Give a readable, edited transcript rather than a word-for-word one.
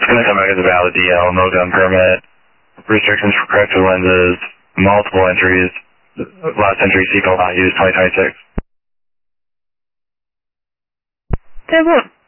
It's going to come back as a valid DL, no gun permit, restrictions for corrective lenses, multiple entries, last entry seatbelt not used, 2026. 10-4.